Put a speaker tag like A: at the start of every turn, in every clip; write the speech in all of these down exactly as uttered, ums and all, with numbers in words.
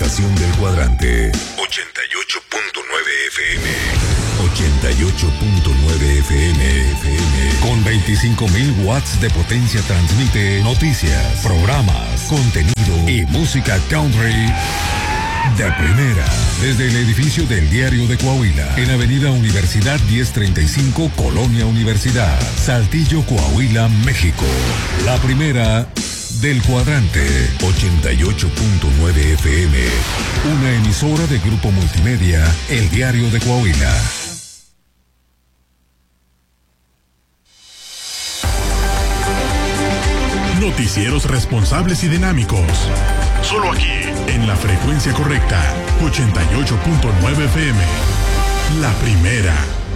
A: estación del cuadrante. ochenta y ocho punto nueve F M. ochenta y ocho punto nueve F M. F M. Con veinticinco mil watts de potencia transmite noticias, programas, contenido y música country de primera. Desde el edificio del Diario de Coahuila, en Avenida Universidad diez treinta y cinco, Colonia Universidad, Saltillo, Coahuila, México. La primera del cuadrante. ochenta y ocho punto nueve F M. Una emisora de Grupo Multimedia, El Diario de Coahuila.
B: Noticieros responsables y dinámicos. Solo aquí, en la frecuencia correcta. ochenta y ocho punto nueve F M. La primera.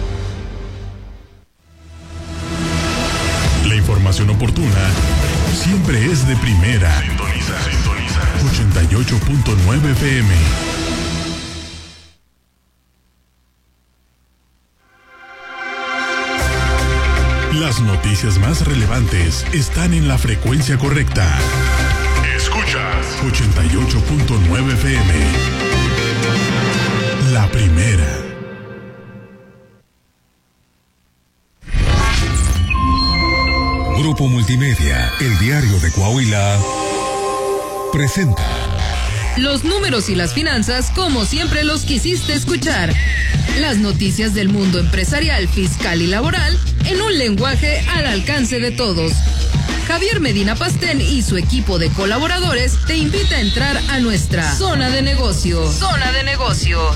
B: La información oportuna siempre es de primera. Sintoniza, sintoniza. ochenta y ocho punto nueve F M. Las noticias más relevantes están en la frecuencia correcta. Escuchas ochenta y ocho punto nueve F M. La primera.
A: Grupo Multimedia, El Diario de Coahuila, presenta
C: los números y las finanzas como siempre los quisiste escuchar. Las noticias del mundo empresarial, fiscal y laboral en un lenguaje al alcance de todos. Javier Medina Pastén y su equipo de colaboradores te invita a entrar a nuestra zona de negocios. Zona de negocios.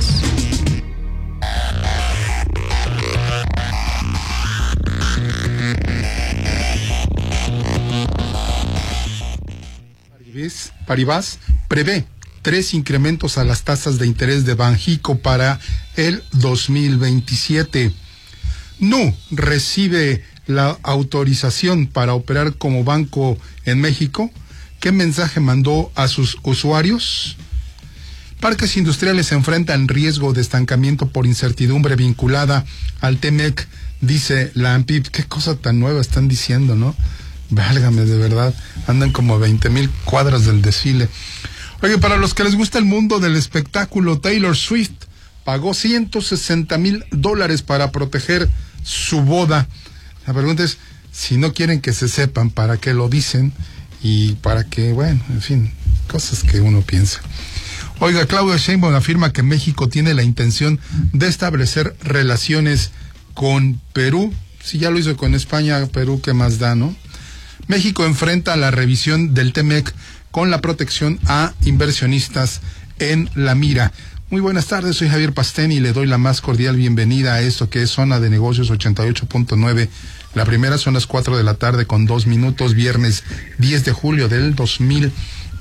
D: Paribas, Paribas prevé tres incrementos a las tasas de interés de Banjico para el dos mil veintisiete. N U recibe la autorización para operar como banco en México. ¿Qué mensaje mandó a sus usuarios? Parques industriales enfrentan riesgo de estancamiento por incertidumbre vinculada al T-MEC, dice la ANPIP. Qué cosa tan nueva están diciendo, ¿no? Válgame, de verdad, andan como veinte mil cuadras del desfile. Oye, para los que les gusta el mundo del espectáculo, Taylor Swift pagó ciento sesenta mil dólares para proteger su boda. La pregunta es, si no quieren que se sepan, ¿para qué lo dicen? Y para que, bueno, en fin, cosas que uno piensa. Oiga, Claudia Sheinbaum afirma que México tiene la intención de establecer relaciones con Perú. Si ya lo hizo con España, Perú, ¿qué más da, no? México enfrenta la revisión del T-MEC con la protección a inversionistas en la mira. Muy buenas tardes, soy Javier Pastén y le doy la más cordial bienvenida a esto que es Zona de Negocios ochenta y ocho punto nueve. La primera son las cuatro de la tarde con dos minutos, viernes diez de julio del dos mil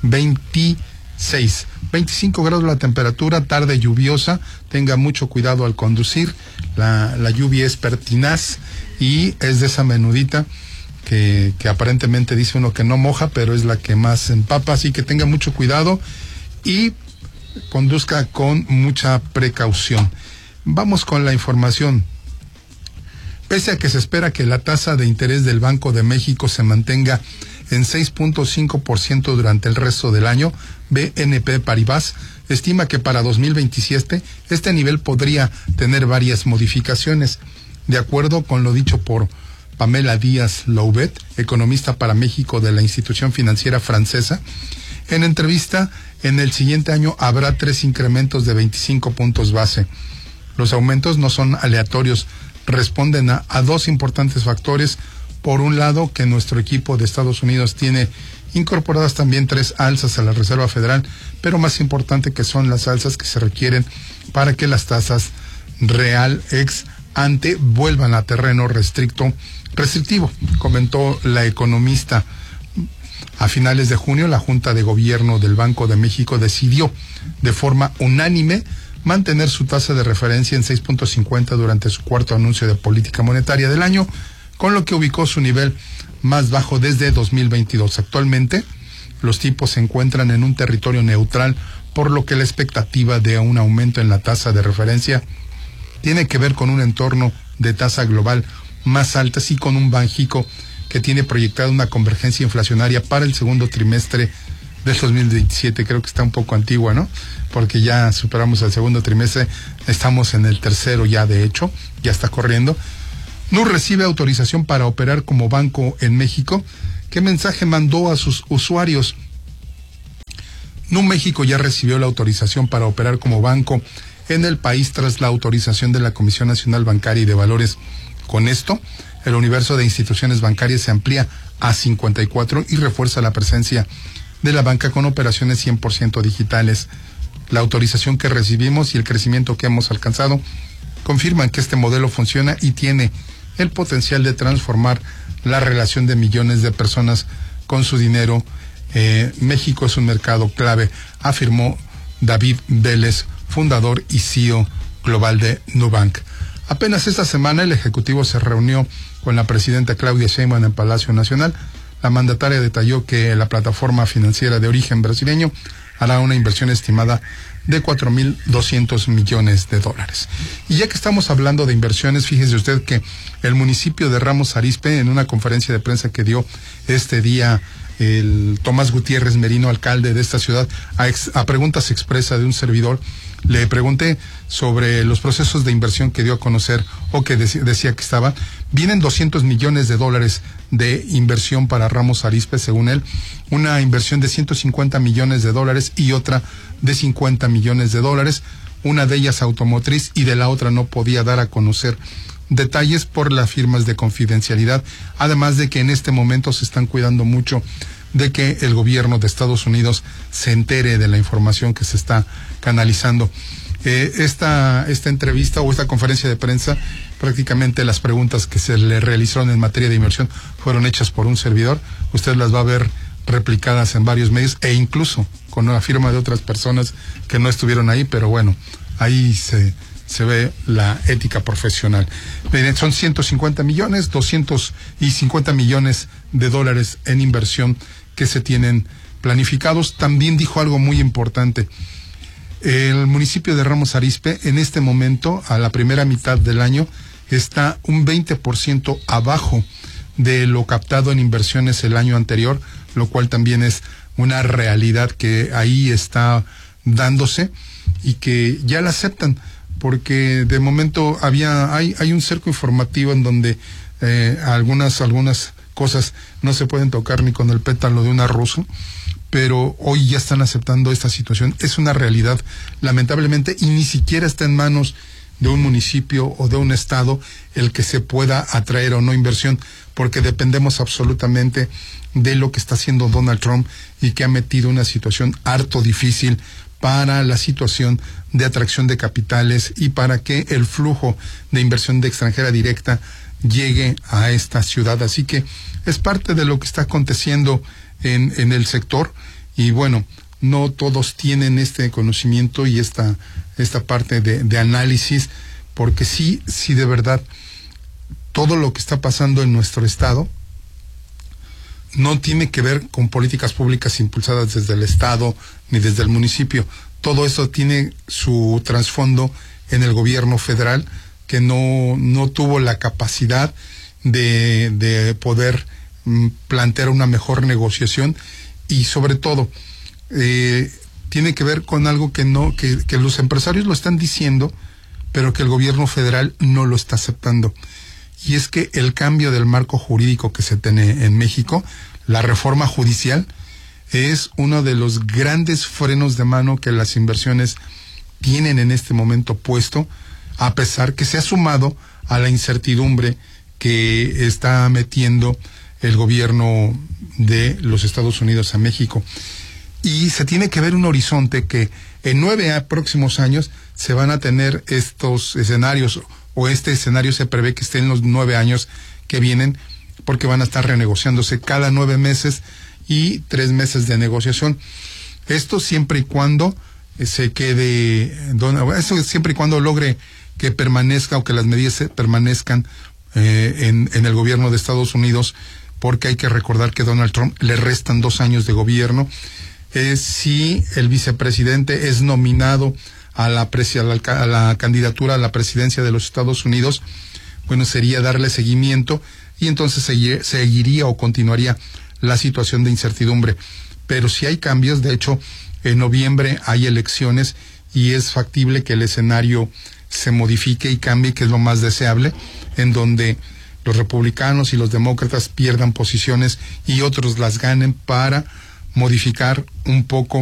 D: veintiséis. veinticinco grados la temperatura, tarde lluviosa, tenga mucho cuidado al conducir. La, la lluvia es pertinaz y es de esa menudita Que, que aparentemente dice uno que no moja, pero es la que más empapa, así que tenga mucho cuidado y conduzca con mucha precaución. Vamos con la información. Pese a que se espera que la tasa de interés del Banco de México se mantenga en seis punto cinco por ciento durante el resto del año, B N P Paribas estima que para dos mil veintisiete este nivel podría tener varias modificaciones. De acuerdo con lo dicho por Pamela Díaz Loubet, economista para México de la institución financiera francesa, en entrevista, en el siguiente año habrá tres incrementos de veinticinco puntos base. Los aumentos no son aleatorios, responden a, a dos importantes factores. Por un lado, que nuestro equipo de Estados Unidos tiene incorporadas también tres alzas a la Reserva Federal, pero más importante que son las alzas que se requieren para que las tasas real ex ante vuelvan a terreno restricto restrictivo, comentó la economista. A finales de junio, la Junta de Gobierno del Banco de México decidió de forma unánime mantener su tasa de referencia en seis punto cincuenta durante su cuarto anuncio de política monetaria del año, con lo que ubicó su nivel más bajo desde dos mil veintidós. Actualmente, los tipos se encuentran en un territorio neutral, por lo que la expectativa de un aumento en la tasa de referencia tiene que ver con un entorno de tasa global más alta, así con un Banjico que tiene proyectada una convergencia inflacionaria para el segundo trimestre del dos mil veintisiete, creo que está un poco antigua, ¿no? Porque ya superamos el segundo trimestre, estamos en el tercero ya, de hecho, ya está corriendo. N U recibe autorización para operar como banco en México. ¿Qué mensaje mandó a sus usuarios? N U México ya recibió la autorización para operar como banco en el país tras la autorización de la Comisión Nacional Bancaria y de Valores. Con esto, el universo de instituciones bancarias se amplía a cincuenta y cuatro y refuerza la presencia de la banca con operaciones cien por ciento digitales. La autorización que recibimos y el crecimiento que hemos alcanzado confirman que este modelo funciona y tiene el potencial de transformar la relación de millones de personas con su dinero. Eh, México es un mercado clave, afirmó David Vélez, fundador y C E O global de Nubank. Apenas esta semana el Ejecutivo se reunió con la presidenta Claudia Sheinbaum en Palacio Nacional. La mandataria detalló que la plataforma financiera de origen brasileño hará una inversión estimada de cuatro mil doscientos millones de dólares. Y ya que estamos hablando de inversiones, fíjese usted que el municipio de Ramos Arizpe, en una conferencia de prensa que dio este día el Tomás Gutiérrez Merino, alcalde de esta ciudad, a, ex, a preguntas expresas de un servidor, le pregunté sobre los procesos de inversión que dio a conocer o que dec- decía que estaban. Vienen doscientos millones de dólares de inversión para Ramos Arizpe, según él, una inversión de ciento cincuenta millones de dólares y otra de cincuenta millones de dólares, una de ellas automotriz y de la otra no podía dar a conocer detalles por las firmas de confidencialidad, además de que en este momento se están cuidando mucho de que el gobierno de Estados Unidos se entere de la información que se está canalizando. Eh, esta, esta entrevista o esta conferencia de prensa, prácticamente las preguntas que se le realizaron en materia de inversión fueron hechas por un servidor. Usted las va a ver replicadas en varios medios e incluso con la firma de otras personas que no estuvieron ahí, pero bueno, ahí se, se ve la ética profesional. Miren, son ciento cincuenta millones, doscientos cincuenta millones de dólares en inversión que se tienen planificados. También dijo algo muy importante. El municipio de Ramos Arizpe en este momento, a la primera mitad del año, está un veinte por ciento abajo de lo captado en inversiones el año anterior, lo cual también es una realidad que ahí está dándose y que ya la aceptan, porque de momento había hay hay un cerco informativo en donde eh, algunas algunas cosas no se pueden tocar ni con el pétalo de una rosa, pero hoy ya están aceptando esta situación. Es una realidad, lamentablemente, y ni siquiera está en manos de un municipio o de un estado el que se pueda atraer o no inversión, porque dependemos absolutamente de lo que está haciendo Donald Trump y que ha metido una situación harto difícil para la situación de atracción de capitales y para que el flujo de inversión de extranjera directa llegue a esta ciudad. Así que es parte de lo que está aconteciendo en, en el sector y bueno, no todos tienen este conocimiento y esta, esta parte de, de análisis, porque sí, sí de verdad, todo lo que está pasando en nuestro estado no tiene que ver con políticas públicas impulsadas desde el estado ni desde el municipio. Todo eso tiene su trasfondo en el gobierno federal, que no, no tuvo la capacidad de, de poder mm, plantear una mejor negociación y sobre todo eh, tiene que ver con algo que no, que, que los empresarios lo están diciendo, pero que el gobierno federal no lo está aceptando. Y es que el cambio del marco jurídico que se tiene en México, la reforma judicial, es uno de los grandes frenos de mano que las inversiones tienen en este momento puesto, a pesar que se ha sumado a la incertidumbre que está metiendo el gobierno de los Estados Unidos a México. Y se tiene que ver un horizonte que en nueve próximos años se van a tener estos escenarios, o este escenario se prevé que esté en los nueve años que vienen, porque van a estar renegociándose cada nueve meses y tres meses de negociación. Esto siempre y cuando se quede, esto siempre y cuando logre que permanezca o que las medidas permanezcan eh, en, en el gobierno de Estados Unidos, porque hay que recordar que Donald Trump le restan dos años de gobierno. Eh, si el vicepresidente es nominado a la, presi- a, la, a la candidatura a la presidencia de los Estados Unidos, bueno, sería darle seguimiento y entonces seguir, seguiría o continuaría la situación de incertidumbre. pero si hay cambios. De hecho, en noviembre hay elecciones y es factible que el escenario se modifique y cambie, que es lo más deseable, en donde los republicanos y los demócratas pierdan posiciones y otros las ganen para modificar un poco